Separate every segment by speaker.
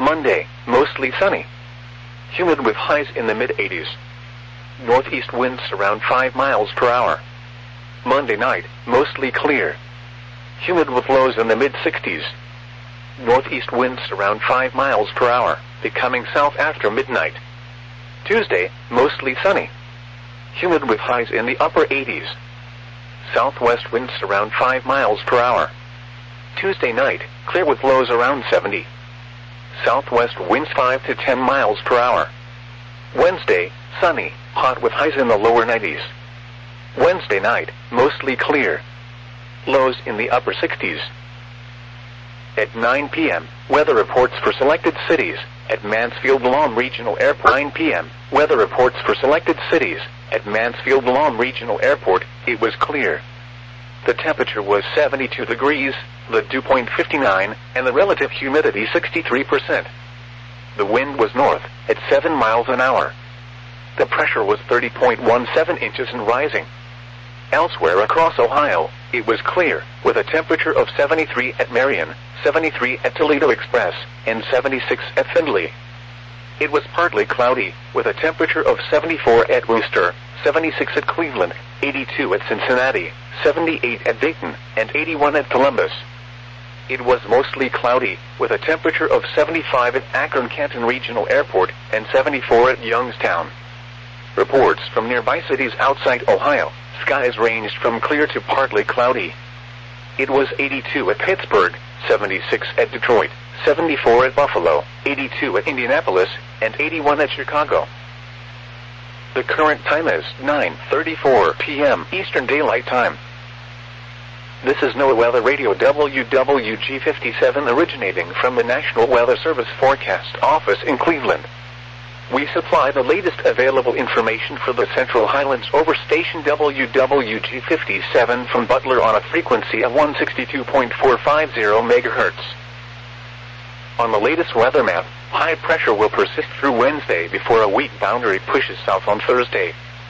Speaker 1: Monday, mostly sunny. Humid with highs in the mid-80s. Northeast winds around 5 miles per hour. Monday night, mostly clear. Humid with lows in the mid-60s. Northeast winds around 5 miles per hour, becoming south after midnight. Tuesday, mostly sunny. Humid with highs in the upper 80s. Southwest winds around 5 miles per hour. Tuesday night, clear with lows around 70. Southwest winds 5 to 10 miles per hour. Wednesday, sunny, hot with highs in the lower 90s. Wednesday night, mostly clear. Lows in the upper 60s. At 9 p.m., weather reports for selected cities. At Mansfield-Lam Regional Airport. 9 p.m., weather reports for selected cities. At Mansfield-Lam Regional Airport, it was clear. The temperature was 72 degrees, the dew point 59, and the relative humidity 63%. The wind was north, at 7 miles an hour. The pressure was 30.17 inches and rising. Elsewhere across Ohio, it was clear, with a temperature of 73 at Marion, 73 at Toledo Express, and 76 at Findlay. It was partly cloudy, with a temperature of 74 at Wooster, 76 at Cleveland, 82 at Cincinnati, 78 at Dayton, and 81 at Columbus. It was mostly cloudy, with a temperature of 75 at Akron-Canton Regional Airport and 74 at Youngstown. Reports from nearby cities outside Ohio, skies ranged from clear to partly cloudy. It was 82 at Pittsburgh, 76 at Detroit, 74 at Buffalo, 82 at Indianapolis, and 81 at Chicago. The current time is 9:34 p.m. Eastern Daylight Time. This is NOAA Weather Radio WWG57 originating from the National Weather Service Forecast Office in Cleveland. We supply the latest available information for the Central Highlands over station WWG57 from Butler on a frequency of 162.450 MHz. On the latest weather map, high pressure will persist through Wednesday before a weak boundary pushes south on Thursday.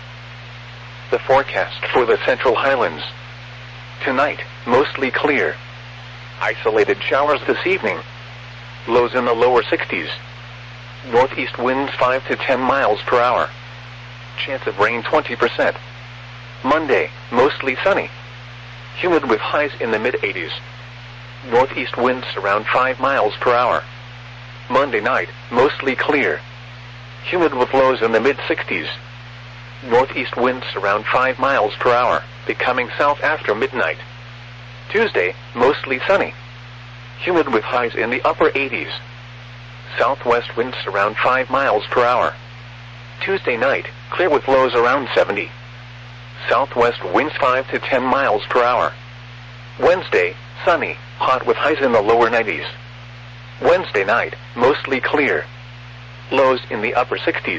Speaker 1: The forecast for the Central Highlands. Tonight, mostly clear. Isolated showers this evening. Lows in the lower 60s. Northeast winds 5 to 10 miles per hour. Chance of rain 20%. Monday, mostly sunny. Humid with highs in the mid-80s. Northeast winds around 5 miles per hour. Monday night, mostly clear. Humid with lows in the mid-60s. Northeast winds around 5 miles per hour, becoming south after midnight. Tuesday, mostly sunny. Humid with highs in the upper 80s. Southwest winds around 5 miles per hour. Tuesday night, clear with lows around 70. Southwest winds 5 to 10 miles per hour. Wednesday, sunny, hot with highs in the lower 90s. Wednesday night, mostly clear. Lows in the upper 60s.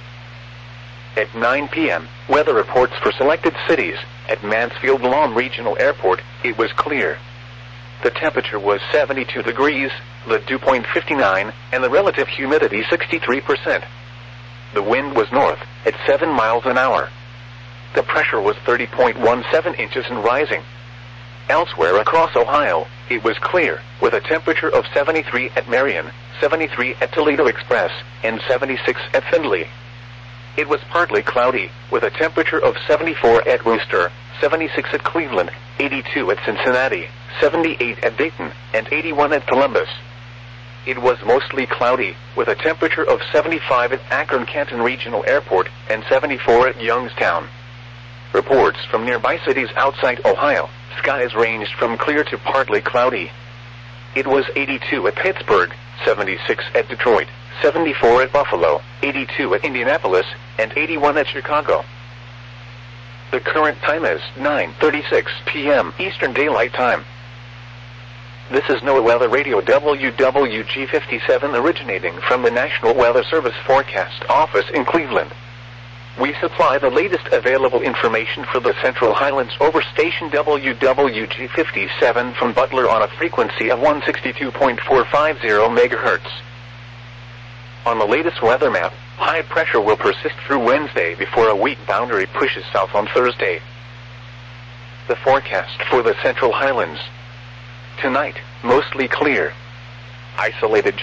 Speaker 1: At 9 p.m., weather reports for selected cities. At Mansfield-Lam Regional Airport, it was clear. The temperature was 72 degrees, the dew point 59, and the relative humidity 63%. The wind was north, at 7 miles an hour. The pressure was 30.17 inches and rising. Elsewhere across Ohio, it was clear, with a temperature of 73 at Marion, 73 at Toledo Express, and 76 at Findlay. It was partly cloudy, with a temperature of 74 at Wooster, 76 at Cleveland, 82 at Cincinnati, 78 at Dayton, and 81 at Columbus. It was mostly cloudy, with a temperature of 75 at Akron-Canton Regional Airport and 74 at Youngstown. Reports from nearby cities outside Ohio, skies ranged from clear to partly cloudy. It was 82 at Pittsburgh, 76 at Detroit, 74 at Buffalo, 82 at Indianapolis, and 81 at Chicago. The current time is 9:36 p.m. Eastern Daylight Time. This is NOAA Weather Radio WWG57 originating from the National Weather Service Forecast Office in Cleveland. We supply the latest available information for the Central Highlands over station WWG57 from Butler on a frequency of 162.450 MHz. On the latest weather map, high pressure will persist through Wednesday before a weak boundary pushes south on Thursday. The forecast for the Central Highlands. Tonight, mostly clear. Isolated